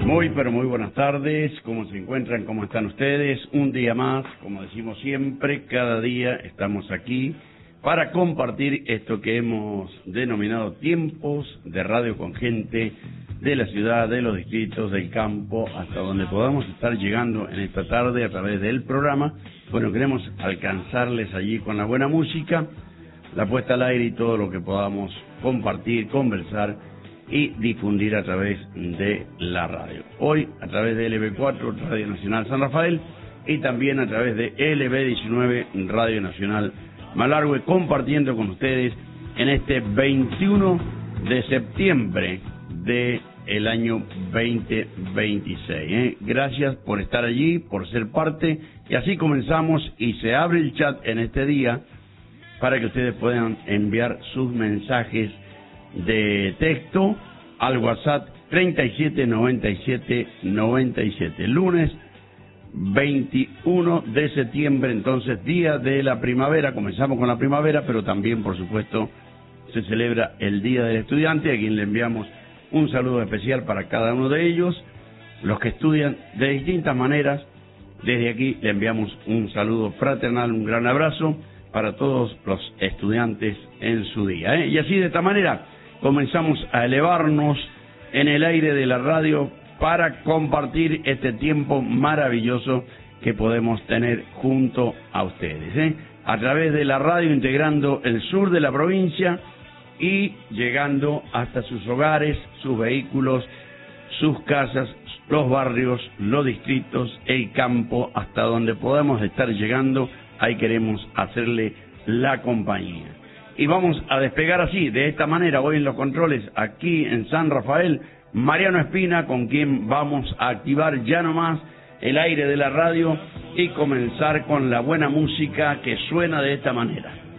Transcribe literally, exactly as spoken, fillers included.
Muy, pero muy buenas tardes. ¿Cómo se encuentran? ¿Cómo están ustedes? Un día más, como decimos siempre, cada día estamos aquí para compartir esto que hemos denominado tiempos de radio con gente de la ciudad, de los distritos, del campo, hasta donde podamos estar llegando en esta tarde a través del programa. Bueno, queremos alcanzarles allí con la buena música, la puesta al aire y todo lo que podamos compartir, conversar y difundir a través de la radio. Hoy a través de L B cuatro, Radio Nacional San Rafael, y también a través de L B diecinueve, Radio Nacional Malargüe, compartiendo con ustedes en este veintiuno de septiembre del año veinte veintiséis. ¿eh? Gracias por estar allí, por ser parte, y así comenzamos y se abre el chat en este día para que ustedes puedan enviar sus mensajes de texto al WhatsApp treinta y siete noventa y siete noventa y siete. Lunes veintiuno de septiembre, entonces día de la primavera. Comenzamos con la primavera, pero también por supuesto se celebra el Día del Estudiante, a quien le enviamos un saludo especial para cada uno de ellos, los que estudian de distintas maneras. Desde aquí le enviamos un saludo fraternal, un gran abrazo para todos los estudiantes en su día. ¿eh? Y así, de esta manera, comenzamos a elevarnos en el aire de la radio para compartir este tiempo maravilloso que podemos tener junto a ustedes, ¿eh? a través de la radio, integrando el sur de la provincia y llegando hasta sus hogares, sus vehículos, sus casas, los barrios, los distritos, el campo, hasta donde podamos estar llegando. Ahí queremos hacerle la compañía. Y vamos a despegar así, de esta manera, hoy en los controles, aquí en San Rafael, Mariano Espina, con quien vamos a activar ya nomás el aire de la radio y comenzar con la buena música que suena de esta manera.